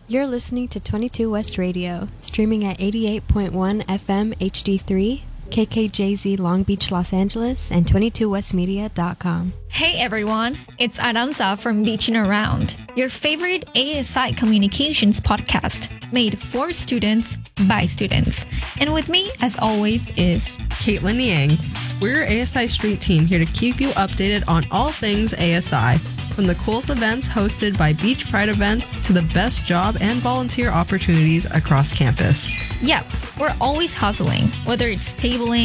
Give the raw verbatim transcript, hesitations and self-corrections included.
You're listening to twenty-two West Radio, streaming at eighty-eight point one F M H D three, K K J Z Long Beach, Los Angeles, and twenty-two west media dot com. Hey everyone, it's Aranza from Beaching Around, your favorite A S I communications podcast, made for students by students. And with me, as always, is Caitlin Yang. We're your A S I Street team here to keep you updated on all things A S I, from the coolest events hosted by Beach Pride events to the best job and volunteer opportunities across campus. Yep, we're always hustling, whether it's tabling,